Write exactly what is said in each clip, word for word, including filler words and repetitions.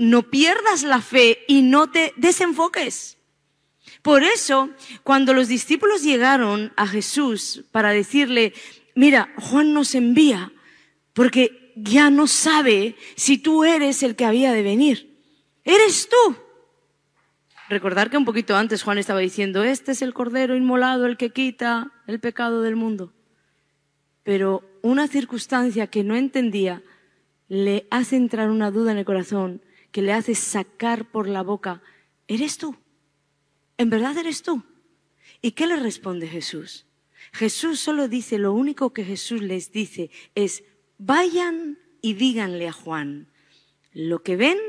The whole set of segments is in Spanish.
no pierdas la fe y no te desenfoques. Por eso, cuando los discípulos llegaron a Jesús para decirle, mira, Juan nos envía porque ya no sabe si tú eres el que había de venir. ¿Eres tú? Recordar que un poquito antes Juan estaba diciendo, este es el Cordero inmolado, el que quita el pecado del mundo. Pero una circunstancia que no entendía le hace entrar una duda en el corazón, que le hace sacar por la boca, ¿eres tú? ¿En verdad eres tú? ¿Y qué le responde Jesús? Jesús solo dice, lo único que Jesús les dice es, vayan y díganle a Juan lo que ven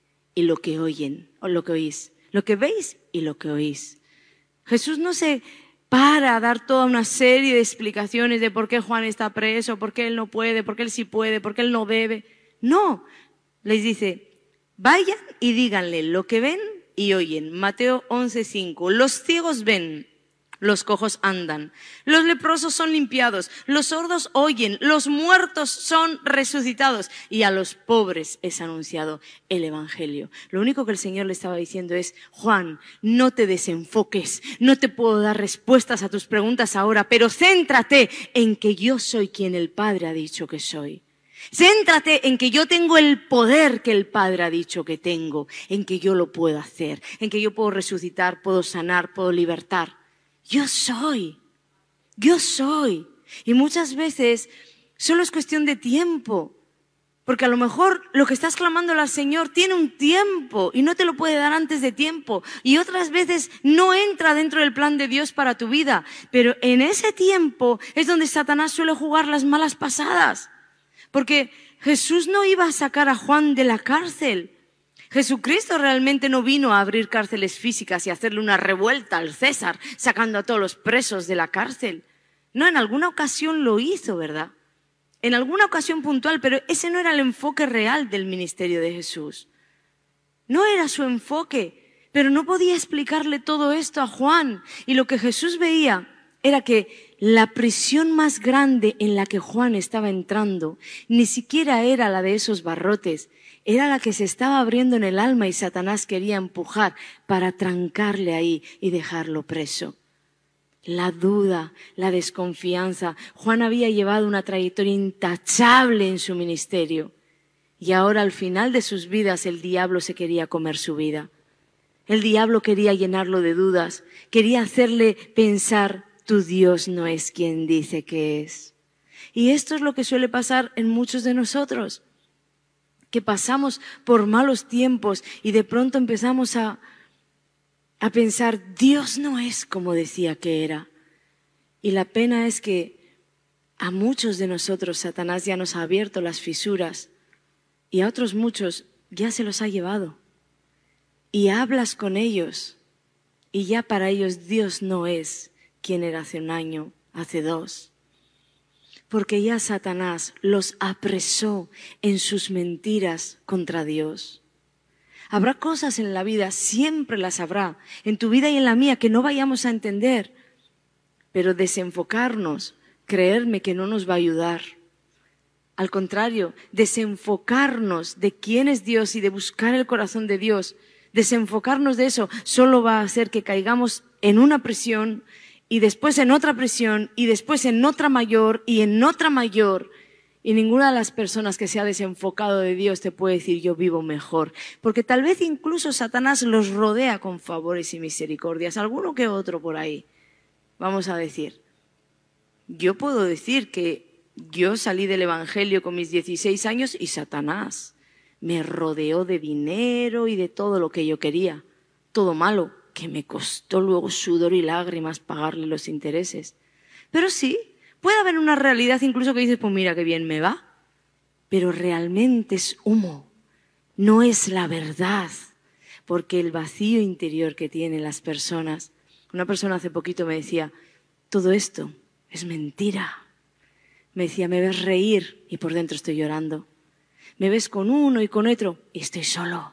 y lo que oyen, o lo que oís, lo que veis y lo que oís. Jesús no se para a dar toda una serie de explicaciones de por qué Juan está preso, por qué él no puede, por qué él sí puede, por qué él no debe. No, les dice, vayan y díganle lo que ven y oyen. Mateo once cinco. Los ciegos ven, los cojos andan, los leprosos son limpiados, los sordos oyen, los muertos son resucitados y a los pobres es anunciado el evangelio. Lo único que el Señor le estaba diciendo es, Juan, no te desenfoques, no te puedo dar respuestas a tus preguntas ahora, pero céntrate en que yo soy quien el Padre ha dicho que soy. Céntrate en que yo tengo el poder que el Padre ha dicho que tengo, en que yo lo puedo hacer, en que yo puedo resucitar, puedo sanar, puedo libertar. Yo soy, yo soy. Y muchas veces solo es cuestión de tiempo, porque a lo mejor lo que estás clamando al Señor tiene un tiempo y no te lo puede dar antes de tiempo. Y otras veces no entra dentro del plan de Dios para tu vida. Pero en ese tiempo es donde Satanás suele jugar las malas pasadas. Porque Jesús no iba a sacar a Juan de la cárcel. Jesucristo realmente no vino a abrir cárceles físicas y hacerle una revuelta al César, sacando a todos los presos de la cárcel. No, en alguna ocasión lo hizo, ¿verdad? En alguna ocasión puntual, pero ese no era el enfoque real del ministerio de Jesús. No era su enfoque, pero no podía explicarle todo esto a Juan. Y lo que Jesús veía era que la prisión más grande en la que Juan estaba entrando ni siquiera era la de esos barrotes, era la que se estaba abriendo en el alma y Satanás quería empujar para trancarle ahí y dejarlo preso. La duda, la desconfianza. Juan había llevado una trayectoria intachable en su ministerio y ahora al final de sus vidas el diablo se quería comer su vida. El diablo quería llenarlo de dudas, quería hacerle pensar, tu Dios no es quien dice que es. Y esto es lo que suele pasar en muchos de nosotros, que pasamos por malos tiempos y de pronto empezamos a, a pensar, Dios no es como decía que era. Y la pena es que a muchos de nosotros Satanás ya nos ha abierto las fisuras y a otros muchos ya se los ha llevado. Y hablas con ellos y ya para ellos Dios no es quien era hace un año, hace dos. Porque ya Satanás los apresó en sus mentiras contra Dios. Habrá cosas en la vida, siempre las habrá, en tu vida y en la mía, que no vayamos a entender. Pero desenfocarnos, creerme que no nos va a ayudar. Al contrario, desenfocarnos de quién es Dios y de buscar el corazón de Dios, desenfocarnos de eso, solo va a hacer que caigamos en una prisión y después en otra prisión, y después en otra mayor, y en otra mayor. Y ninguna de las personas que se ha desenfocado de Dios te puede decir, yo vivo mejor. Porque tal vez incluso Satanás los rodea con favores y misericordias, alguno que otro por ahí. Vamos a decir, yo puedo decir que yo salí del Evangelio con mis dieciséis años y Satanás me rodeó de dinero y de todo lo que yo quería, todo malo, que me costó luego sudor y lágrimas pagarle los intereses. Pero sí, puede haber una realidad incluso que dices, pues mira qué bien me va, pero realmente es humo, no es la verdad, porque el vacío interior que tienen las personas. Una persona hace poquito me decía, todo esto es mentira. Me decía, me ves reír y por dentro estoy llorando. Me ves con uno y con otro y estoy solo.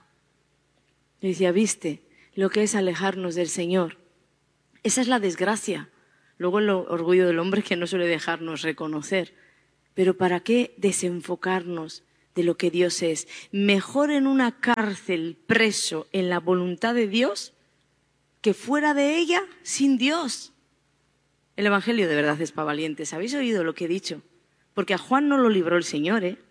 Me decía, viste lo que es alejarnos del Señor. Esa es la desgracia. Luego el orgullo del hombre que no suele dejarnos reconocer. Pero ¿para qué desenfocarnos de lo que Dios es. Mejor en una cárcel preso en la voluntad de Dios que fuera de ella sin Dios. El Evangelio de verdad es para valientes. ¿Habéis oído lo que he dicho? Porque a Juan no lo libró el Señor, ¿eh?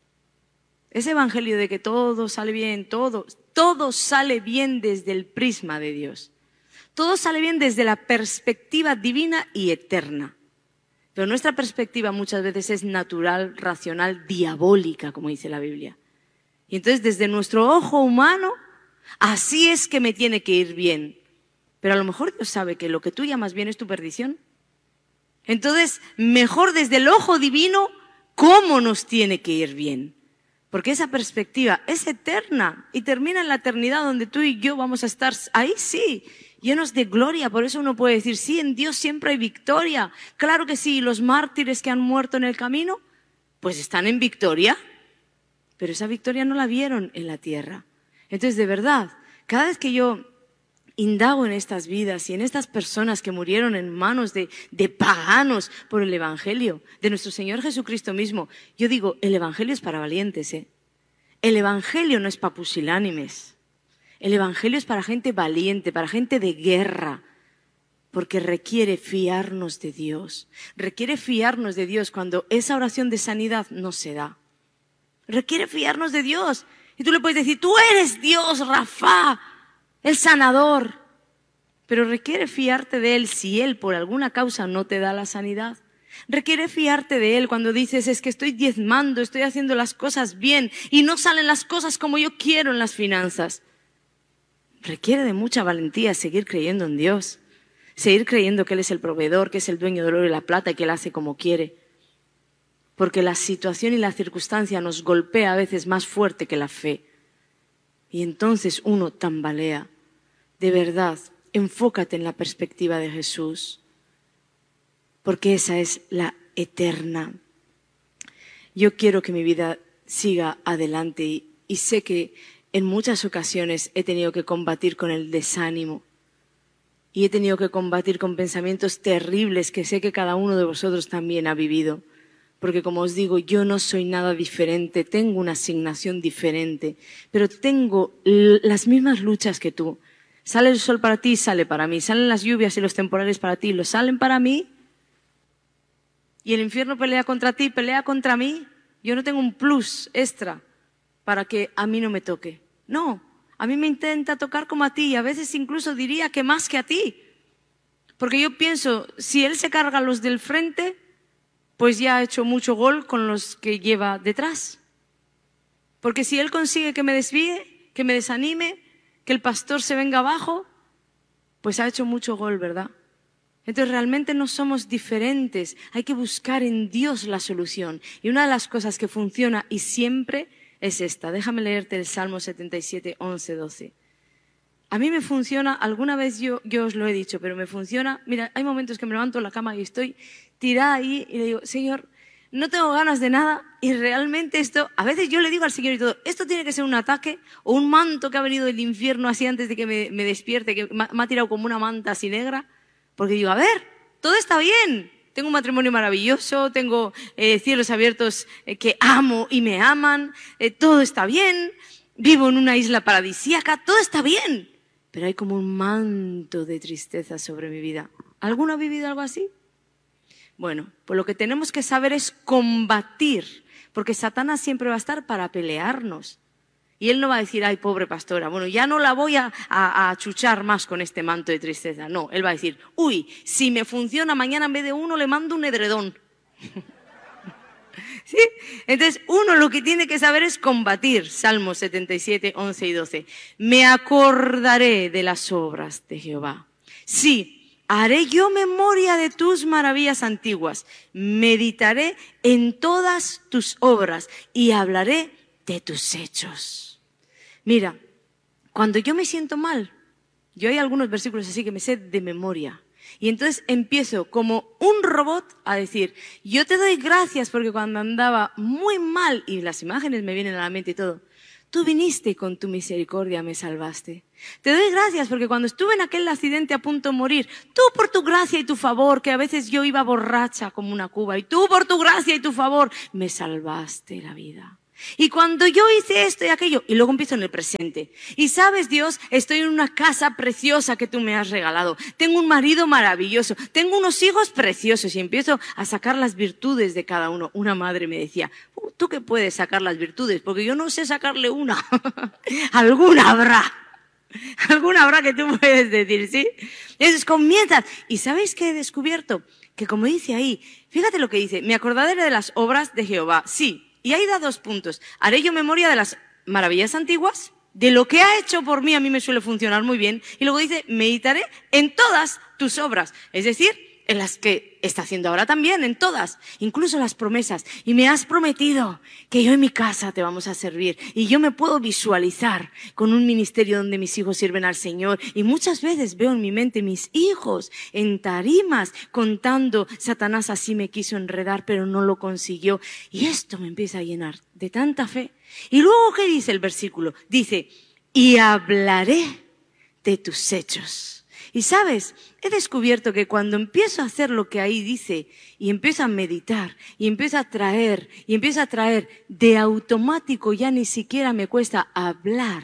Ese Evangelio de que todo sale bien, todo, todo sale bien desde el prisma de Dios. Todo sale bien desde la perspectiva divina y eterna. Pero nuestra perspectiva muchas veces es natural, racional, diabólica, como dice la Biblia. Y entonces desde nuestro ojo humano, así es que me tiene que ir bien. Pero a lo mejor Dios sabe que lo que tú llamas bien es tu perdición. Entonces, mejor desde el ojo divino, ¿cómo nos tiene que ir bien? Porque esa perspectiva es eterna y termina en la eternidad donde tú y yo vamos a estar ahí sí, llenos de gloria. Por eso uno puede decir, sí, en Dios siempre hay victoria. Claro que sí, los mártires que han muerto en el camino, pues están en victoria. Pero esa victoria no la vieron en la tierra. Entonces, de verdad, cada vez que yo indago en estas vidas y en estas personas que murieron en manos de, de paganos por el Evangelio, de nuestro Señor Jesucristo mismo, yo digo, el Evangelio es para valientes, ¿eh? El Evangelio no es para pusilánimes. El Evangelio es para gente valiente, para gente de guerra, porque requiere fiarnos de Dios. Requiere fiarnos de Dios cuando esa oración de sanidad no se da. Requiere fiarnos de Dios. Y tú le puedes decir, tú eres Dios, Rafa, el sanador. Pero requiere fiarte de Él si Él por alguna causa no te da la sanidad. Requiere fiarte de Él cuando dices, es que estoy diezmando, estoy haciendo las cosas bien y no salen las cosas como yo quiero en las finanzas. Requiere de mucha valentía seguir creyendo en Dios, seguir creyendo que Él es el proveedor, que es el dueño del oro y la plata y que Él hace como quiere. Porque la situación y la circunstancia nos golpea a veces más fuerte que la fe. Y entonces uno tambalea. De verdad, enfócate en la perspectiva de Jesús, porque esa es la eterna. Yo quiero que mi vida siga adelante y, y sé que en muchas ocasiones he tenido que combatir con el desánimo y he tenido que combatir con pensamientos terribles que sé que cada uno de vosotros también ha vivido. Porque como os digo, yo no soy nada diferente, tengo una asignación diferente, pero tengo las mismas luchas que tú. Sale el sol para ti, sale para mí. Salen las lluvias y los temporales para ti, ¿los salen para mí? Y el infierno pelea contra ti, pelea contra mí. Yo no tengo un plus extra para que a mí no me toque. No, a mí me intenta tocar como a ti y a veces incluso diría que más que a ti. Porque yo pienso, si él se carga a los del frente, pues ya ha hecho mucho gol con los que lleva detrás. Porque si él consigue que me desvíe, que me desanime, que el pastor se venga abajo, pues ha hecho mucho gol, ¿verdad? Entonces realmente no somos diferentes, hay que buscar en Dios la solución. Y una de las cosas que funciona y siempre es esta. Déjame leerte el Salmo setenta y siete, once, doce. A mí me funciona, alguna vez yo, yo os lo he dicho, pero me funciona. Mira, hay momentos que me levanto en la cama y estoy tirada ahí y le digo, Señor, no tengo ganas de nada y realmente esto, a veces yo le digo al Señor y todo, esto tiene que ser un ataque o un manto que ha venido del infierno así antes de que me, me despierte, que me, me ha tirado como una manta así negra, porque digo, a ver, todo está bien, tengo un matrimonio maravilloso, tengo eh, cielos abiertos eh, que amo y me aman, eh, todo está bien, vivo en una isla paradisíaca, todo está bien, pero hay como un manto de tristeza sobre mi vida. ¿Alguno ha vivido algo así? Bueno, pues lo que tenemos que saber es combatir, porque Satanás siempre va a estar para pelearnos. Y él no va a decir, ay, pobre pastora, bueno, ya no la voy a, a, a achuchar más con este manto de tristeza. No, él va a decir, uy, si me funciona mañana en vez de uno le mando un edredón. ¿Sí? Entonces, uno lo que tiene que saber es combatir. Salmo setenta y siete, once y doce. Me acordaré de las obras de Jehová. Sí. Haré yo memoria de tus maravillas antiguas, meditaré en todas tus obras y hablaré de tus hechos. Mira, cuando yo me siento mal, yo hay algunos versículos así que me sé de memoria. Y entonces empiezo como un robot a decir, yo te doy gracias porque cuando andaba muy mal, y las imágenes me vienen a la mente y todo, tú viniste y con tu misericordia me salvaste. Te doy gracias porque cuando estuve en aquel accidente a punto de morir, tú por tu gracia y tu favor, que a veces yo iba borracha como una cuba, y tú por tu gracia y tu favor me salvaste la vida. Y cuando yo hice esto y aquello, y luego empiezo en el presente. Y sabes, Dios, estoy en una casa preciosa que tú me has regalado. Tengo un marido maravilloso. Tengo unos hijos preciosos. Y empiezo a sacar las virtudes de cada uno. Una madre me decía, uh, ¿tú qué puedes sacar las virtudes? Porque yo no sé sacarle una. Alguna habrá. Alguna habrá que tú puedes decir, ¿sí? Entonces comienzas. ¿Y sabéis qué he descubierto? Que como dice ahí, fíjate lo que dice, me acordaré de las obras de Jehová. Sí. Y ahí da dos puntos. Haré yo memoria de las maravillas antiguas, de lo que ha hecho por mí, a mí me suele funcionar muy bien. Y luego dice, meditaré en todas tus obras. Es decir, en las que está haciendo ahora también, en todas, incluso las promesas. Y me has prometido que yo en mi casa te vamos a servir. Y yo me puedo visualizar con un ministerio donde mis hijos sirven al Señor. Y muchas veces veo en mi mente mis hijos en tarimas contando, Satanás así me quiso enredar, pero no lo consiguió. Y esto me empieza a llenar de tanta fe. Y luego, ¿qué dice el versículo? Dice, y hablaré de tus hechos. Y sabes, he descubierto que cuando empiezo a hacer lo que ahí dice y empiezo a meditar y empiezo a traer y empiezo a traer, de automático ya ni siquiera me cuesta hablar.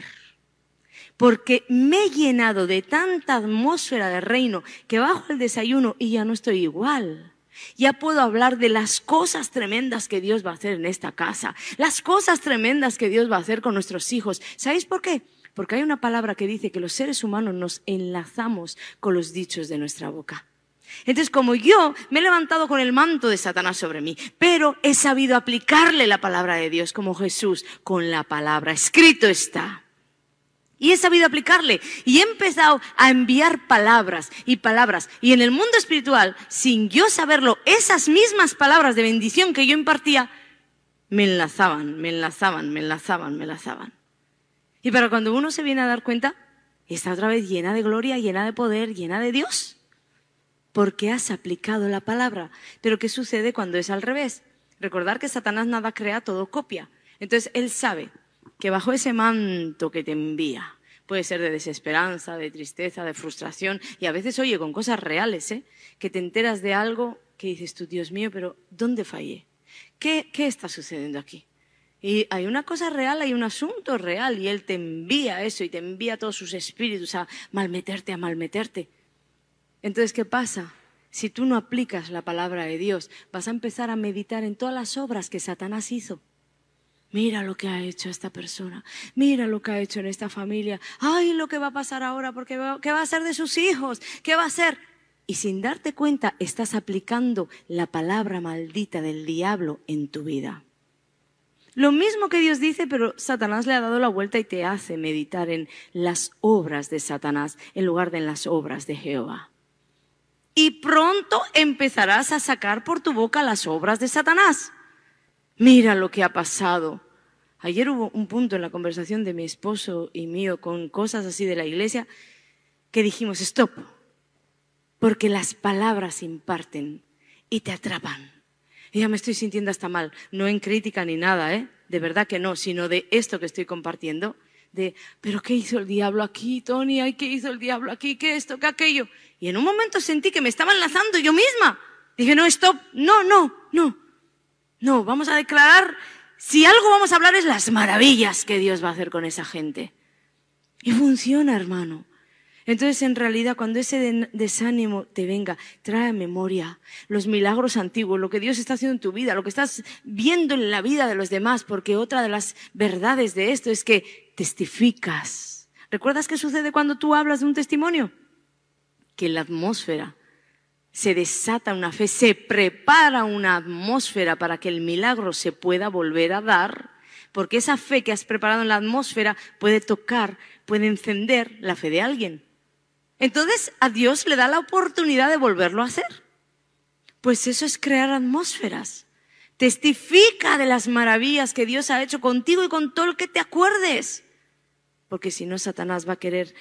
Porque me he llenado de tanta atmósfera de reino que bajo el desayuno y ya no estoy igual. Ya puedo hablar de las cosas tremendas que Dios va a hacer en esta casa, las cosas tremendas que Dios va a hacer con nuestros hijos. ¿Sabéis por qué? Porque hay una palabra que dice que los seres humanos nos enlazamos con los dichos de nuestra boca. Entonces, como yo me he levantado con el manto de Satanás sobre mí, pero he sabido aplicarle la palabra de Dios como Jesús con la palabra, escrito está. Y he sabido aplicarle y he empezado a enviar palabras y palabras. Y en el mundo espiritual, sin yo saberlo, esas mismas palabras de bendición que yo impartía, me enlazaban, me enlazaban, me enlazaban, me enlazaban. Y para cuando uno se viene a dar cuenta, está otra vez llena de gloria, llena de poder, llena de Dios. Porque has aplicado la palabra. Pero ¿qué sucede cuando es al revés? Recordar que Satanás nada crea, todo copia. Entonces él sabe que bajo ese manto que te envía, puede ser de desesperanza, de tristeza, de frustración, y a veces, oye, con cosas reales, ¿eh? Que te enteras de algo que dices tú, Dios mío, pero ¿dónde fallé? ¿Qué, qué está sucediendo aquí? Y hay una cosa real, hay un asunto real, y Él te envía eso y te envía todos sus espíritus a malmeterte, a malmeterte. Entonces, ¿qué pasa? Si tú no aplicas la palabra de Dios, vas a empezar a meditar en todas las obras que Satanás hizo. Mira lo que ha hecho esta persona, mira lo que ha hecho en esta familia, ay, lo que va a pasar ahora, porque va, ¿qué va a ser de sus hijos? ¿Qué va a ser? Y sin darte cuenta, estás aplicando la palabra maldita del diablo en tu vida. Lo mismo que Dios dice, pero Satanás le ha dado la vuelta y te hace meditar en las obras de Satanás en lugar de en las obras de Jehová. Y pronto empezarás a sacar por tu boca las obras de Satanás. Mira lo que ha pasado. Ayer hubo un punto en la conversación de mi esposo y mío con cosas así de la iglesia que dijimos, stop, porque las palabras imparten y te atrapan. Y ya me estoy sintiendo hasta mal, no en crítica ni nada, ¿eh? De verdad que no, sino de esto que estoy compartiendo, de, pero ¿qué hizo el diablo aquí, Tony? Ay, ¿qué hizo el diablo aquí? ¿Qué esto? ¿Qué aquello? Y en un momento sentí que me estaba enlazando yo misma. Dije, no, stop, no, no, no. No, vamos a declarar, si algo vamos a hablar es las maravillas que Dios va a hacer con esa gente. Y funciona, hermano. Entonces, en realidad, cuando ese desánimo te venga, trae a memoria los milagros antiguos, lo que Dios está haciendo en tu vida, lo que estás viendo en la vida de los demás, porque otra de las verdades de esto es que testificas. ¿Recuerdas qué sucede cuando tú hablas de un testimonio? Que en la atmósfera se desata una fe, se prepara una atmósfera para que el milagro se pueda volver a dar, porque esa fe que has preparado en la atmósfera puede tocar, puede encender la fe de alguien. Entonces a Dios le da la oportunidad de volverlo a hacer. Pues eso es crear atmósferas. Testifica de las maravillas que Dios ha hecho contigo y con todo el que te acuerdes. Porque si no, Satanás va a querer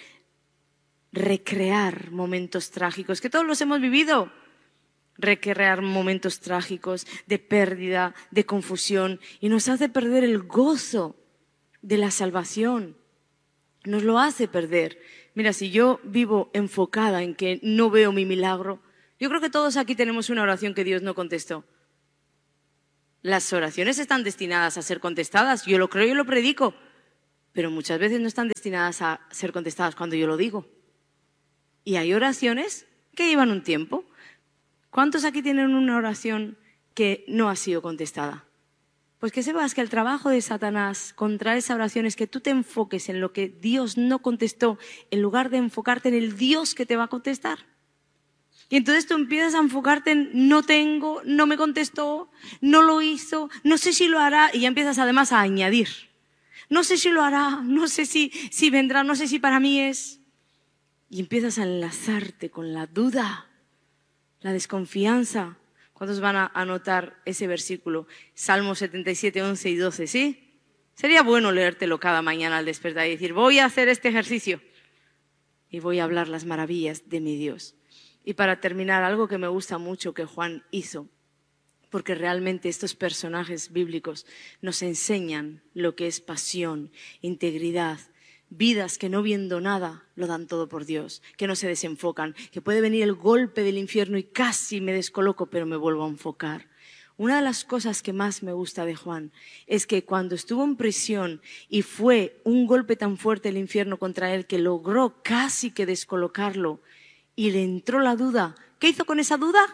recrear momentos trágicos, que todos los hemos vivido. Recrear momentos trágicos de pérdida, de confusión, y nos hace perder el gozo de la salvación. Nos lo hace perder. Mira, si yo vivo enfocada en que no veo mi milagro, yo creo que todos aquí tenemos una oración que Dios no contestó. Las oraciones están destinadas a ser contestadas, yo lo creo y lo predico, pero muchas veces no están destinadas a ser contestadas cuando yo lo digo. Y hay oraciones que llevan un tiempo. ¿Cuántos aquí tienen una oración que no ha sido contestada? Pues que sepas que el trabajo de Satanás contra esa oración es que tú te enfoques en lo que Dios no contestó en lugar de enfocarte en el Dios que te va a contestar. Y entonces tú empiezas a enfocarte en no tengo, no me contestó, no lo hizo, no sé si lo hará, y ya empiezas además a añadir. No sé si lo hará, no sé si, si vendrá, no sé si para mí es. Y empiezas a enlazarte con la duda, la desconfianza. ¿Cuántos van a anotar ese versículo? Salmo setenta y siete, once y doce, ¿sí? Sería bueno leértelo cada mañana al despertar y decir, voy a hacer este ejercicio y voy a hablar las maravillas de mi Dios. Y para terminar, algo que me gusta mucho que Juan hizo, porque realmente estos personajes bíblicos nos enseñan lo que es pasión, integridad, vidas que no viendo nada lo dan todo por Dios, que no se desenfocan, que puede venir el golpe del infierno y casi me descoloco, pero me vuelvo a enfocar. Una de las cosas que más me gusta de Juan es que cuando estuvo en prisión y fue un golpe tan fuerte el infierno contra él que logró casi que descolocarlo, y le entró la duda. ¿Qué hizo con esa duda?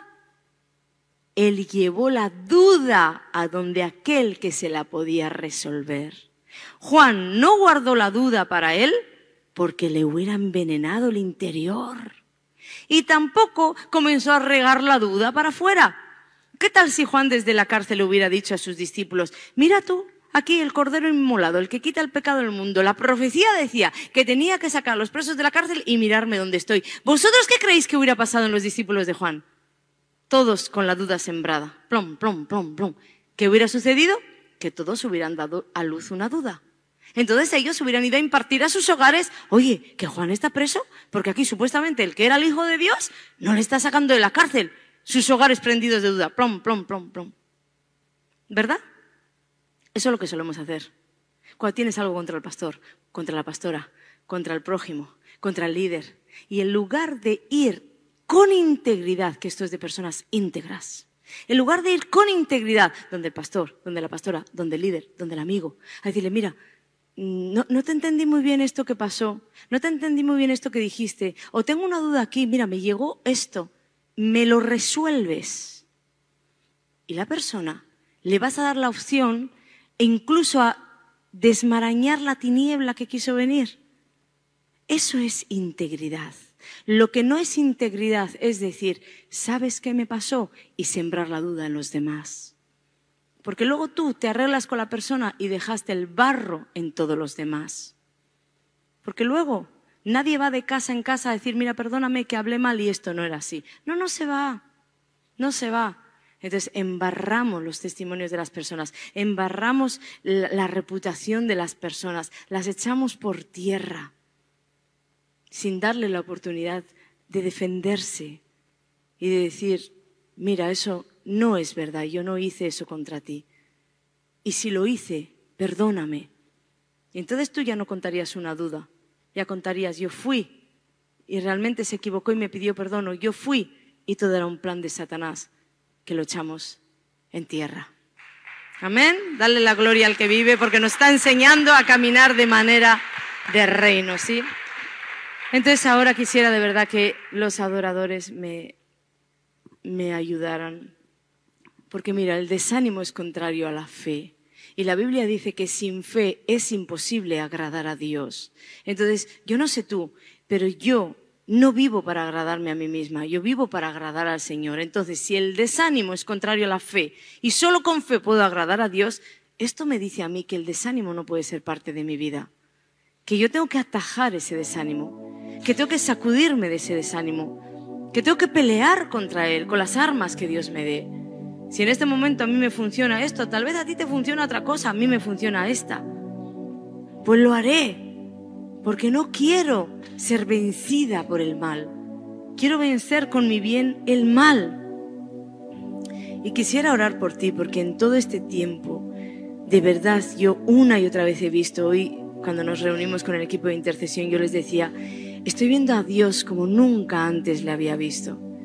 Él llevó la duda a donde aquel que se la podía resolver. Juan no guardó la duda para él porque le hubiera envenenado el interior. Y tampoco comenzó a regar la duda para afuera. ¿Qué tal si Juan desde la cárcel le hubiera dicho a sus discípulos, mira tú, aquí el Cordero Inmolado, el que quita el pecado del mundo. La profecía decía que tenía que sacar a los presos de la cárcel y mirarme dónde estoy. ¿Vosotros qué creéis que hubiera pasado en los discípulos de Juan? Todos con la duda sembrada. Plom, plom, plom, plom. ¿Qué hubiera sucedido? Que todos hubieran dado a luz una duda. Entonces ellos hubieran ido a impartir a sus hogares, oye, que Juan está preso, porque aquí supuestamente el que era el Hijo de Dios no le está sacando de la cárcel. Sus hogares prendidos de duda. Plom, plom, plom, plom. ¿Verdad? Eso es lo que solemos hacer. Cuando tienes algo contra el pastor, contra la pastora, contra el prójimo, contra el líder, y en lugar de ir con integridad, que esto es de personas íntegras, en lugar de ir con integridad, donde el pastor, donde la pastora, donde el líder, donde el amigo, a decirle, mira, no, no te entendí muy bien esto que pasó, no te entendí muy bien esto que dijiste, o tengo una duda aquí, mira, me llegó esto, me lo resuelves. Y la persona le vas a dar la opción e incluso a desmarañar la tiniebla que quiso venir. Eso es integridad. Lo que no es integridad es decir, ¿sabes qué me pasó? Y sembrar la duda en los demás. Porque luego tú te arreglas con la persona y dejaste el barro en todos los demás. Porque luego nadie va de casa en casa a decir, mira, perdóname que hablé mal y esto no era así. No, no se va, no se va. Entonces embarramos los testimonios de las personas, embarramos la, la reputación de las personas, las echamos por tierra sin darle la oportunidad de defenderse y de decir, mira, eso no es verdad, yo no hice eso contra ti. Y si lo hice, perdóname. Y entonces tú ya no contarías una duda, ya contarías, yo fui y realmente se equivocó y me pidió perdón, o yo fui y todo era un plan de Satanás. Que lo echamos en tierra. Amén. Dale la gloria al que vive porque nos está enseñando a caminar de manera de reino, ¿sí? Entonces ahora quisiera de verdad que los adoradores me, me ayudaran. Porque mira, el desánimo es contrario a la fe. Y la Biblia dice que sin fe es imposible agradar a Dios. Entonces, yo no sé tú, pero yo no vivo para agradarme a mí misma, yo vivo para agradar al Señor. Entonces, si el desánimo es contrario a la fe y solo con fe puedo agradar a Dios, esto me dice a mí que el desánimo no puede ser parte de mi vida, que yo tengo que atajar ese desánimo, que tengo que sacudirme de ese desánimo, que tengo que pelear contra él con las armas que Dios me dé. Si en este momento a mí me funciona esto, tal vez a ti te funciona otra cosa, a mí me funciona esta, pues lo haré. Porque no quiero ser vencida por el mal. Quiero vencer con mi bien el mal. Y quisiera orar por ti, porque en todo este tiempo, de verdad, yo una y otra vez he visto, hoy cuando nos reunimos con el equipo de intercesión, yo les decía, estoy viendo a Dios como nunca antes le había visto.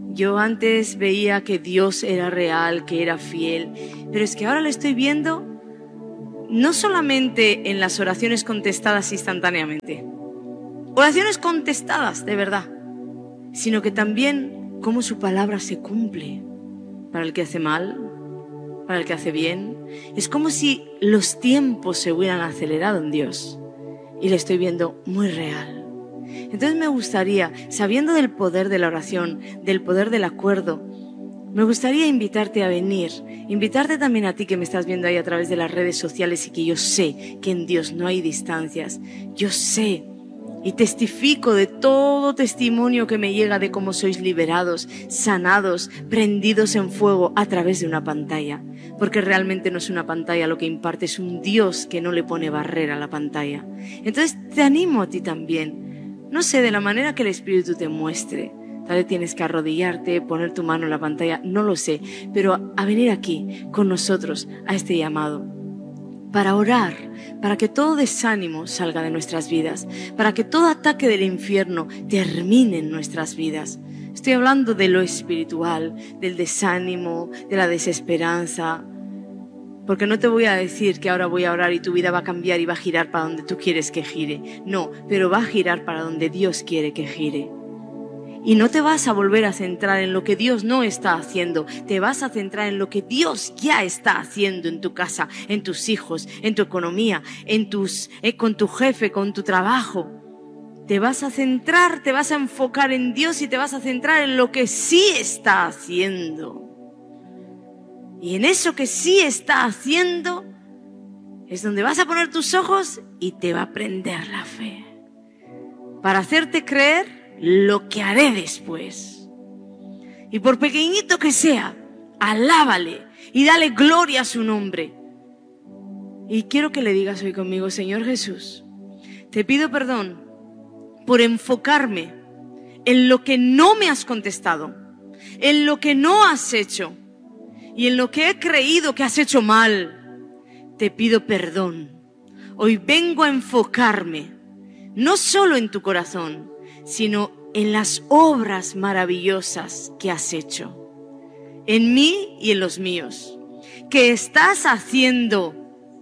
Yo antes veía que Dios era real, que era fiel, pero es que ahora lo estoy viendo no solamente en las oraciones contestadas instantáneamente, oraciones contestadas de verdad, sino que también cómo su palabra se cumple para el que hace mal, para el que hace bien. Es como si los tiempos se hubieran acelerado en Dios y le estoy viendo muy real. Entonces me gustaría, sabiendo del poder de la oración, del poder del acuerdo, me gustaría invitarte a venir, invitarte también a ti que me estás viendo ahí a través de las redes sociales y que yo sé que en Dios no hay distancias. Yo sé y testifico de todo testimonio que me llega de cómo sois liberados, sanados, prendidos en fuego a través de una pantalla. Porque realmente no es una pantalla lo que imparte, es un Dios que no le pone barrera a la pantalla. Entonces te animo a ti también. No sé, de la manera que el Espíritu te muestre. Tal vez tienes que arrodillarte, poner tu mano en la pantalla, no lo sé. Pero a venir aquí con nosotros a este llamado. Para orar, para que todo desánimo salga de nuestras vidas. Para que todo ataque del infierno termine en nuestras vidas. Estoy hablando de lo espiritual, del desánimo, de la desesperanza. Porque no te voy a decir que ahora voy a orar y tu vida va a cambiar y va a girar para donde tú quieres que gire. No, pero va a girar para donde Dios quiere que gire. Y no te vas a volver a centrar en lo que Dios no está haciendo. Te vas a centrar en lo que Dios ya está haciendo en tu casa, en tus hijos, en tu economía, en tus, eh, con tu jefe, con tu trabajo. Te vas a centrar, te vas a enfocar en Dios y te vas a centrar en lo que sí está haciendo. Y en eso que sí está haciendo es donde vas a poner tus ojos y te va a prender la fe. Para hacerte creer lo que haré después. Y por pequeñito que sea, alábale y dale gloria a su nombre. Y quiero que le digas hoy conmigo: Señor Jesús, te pido perdón por enfocarme en lo que no me has contestado, en lo que no has hecho. Y en lo que he creído que has hecho mal, te pido perdón. Hoy vengo a enfocarme, no solo en tu corazón, sino en las obras maravillosas que has hecho, en mí y en los míos, que estás haciendo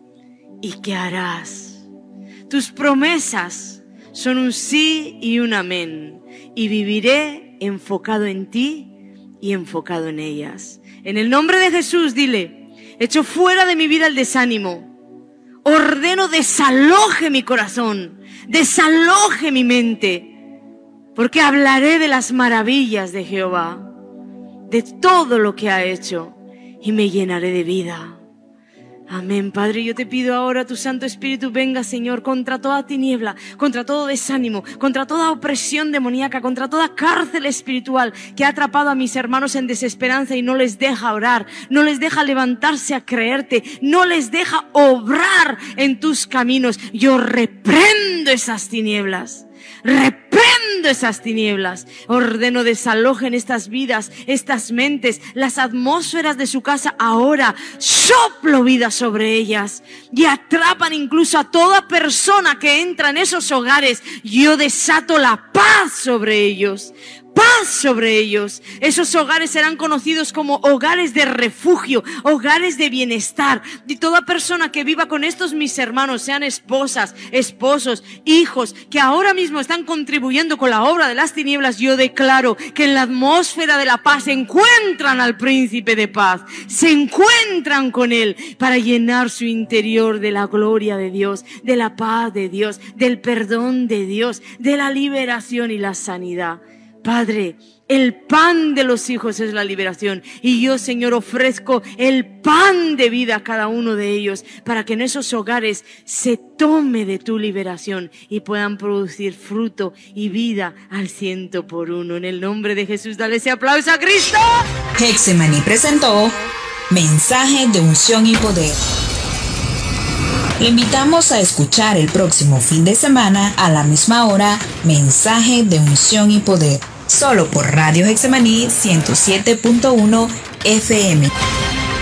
y que harás. Tus promesas son un sí y un amén, y viviré enfocado en ti y enfocado en ellas. En el nombre de Jesús, dile: echo fuera de mi vida el desánimo. Ordeno desaloje mi corazón, desaloje mi mente, porque hablaré de las maravillas de Jehová, de todo lo que ha hecho, y me llenaré de vida. Amén, Padre. Yo te pido ahora, tu Santo Espíritu venga, Señor, contra toda tiniebla, contra todo desánimo, contra toda opresión demoníaca, contra toda cárcel espiritual que ha atrapado a mis hermanos en desesperanza y no les deja orar, no les deja levantarse a creerte, no les deja obrar en tus caminos. Yo reprendo esas tinieblas. Reprendo esas tinieblas. Ordeno desalojen estas vidas, estas mentes, las atmósferas de su casa. Ahora soplo vida sobre ellas y atrapan incluso a toda persona que entra en esos hogares. Yo desato la paz sobre ellos. Paz sobre ellos. Esos hogares serán conocidos como hogares de refugio, hogares de bienestar. Y toda persona que viva con estos mis hermanos, sean esposas, esposos, hijos, que ahora mismo están contribuyendo con la obra de las tinieblas, yo declaro que en la atmósfera de la paz se encuentran al príncipe de paz, se encuentran con él para llenar su interior de la gloria de Dios, de la paz de Dios, del perdón de Dios, de la liberación y la sanidad. Padre, el pan de los hijos es la liberación, y yo, Señor, ofrezco el pan de vida a cada uno de ellos para que en esos hogares se tome de tu liberación y puedan producir fruto y vida al ciento por uno. En el nombre de Jesús, dale ese aplauso a Cristo. Hexemaní presentó Mensaje de Unción y Poder. Le invitamos a escuchar el próximo fin de semana a la misma hora Mensaje de Unción y Poder, solo por Radio Hexemaní ciento siete punto uno F M.